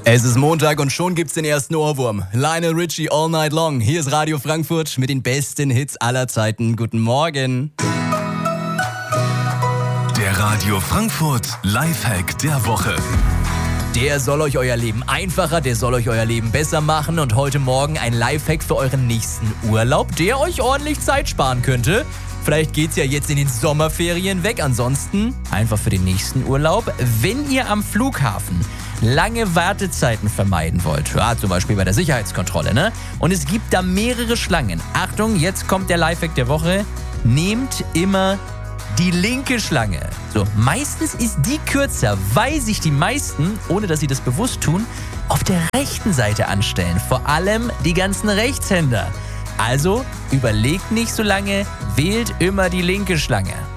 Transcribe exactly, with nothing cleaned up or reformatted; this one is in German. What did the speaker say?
Es ist Montag und schon gibt's den ersten Ohrwurm. Lionel Richie All Night Long. Hier ist Radio Frankfurt mit den besten Hits aller Zeiten. Guten Morgen. Der Radio Frankfurt Lifehack der Woche. Der soll euch euer Leben einfacher, der soll euch euer Leben besser machen. Und heute Morgen ein Lifehack für euren nächsten Urlaub, der euch ordentlich Zeit sparen könnte. Vielleicht geht's ja jetzt in den Sommerferien weg. Ansonsten einfach für den nächsten Urlaub. Wenn ihr am Flughafen lange Wartezeiten vermeiden wollt, ja, zum Beispiel bei der Sicherheitskontrolle, ne? Und es gibt da mehrere Schlangen. Achtung, jetzt kommt der Lifehack der Woche. Nehmt immer die linke Schlange. So, meistens ist die kürzer, weil sich die meisten, ohne dass sie das bewusst tun, auf der rechten Seite anstellen. Vor allem die ganzen Rechtshänder. Also überlegt nicht so lange, wählt immer die linke Schlange.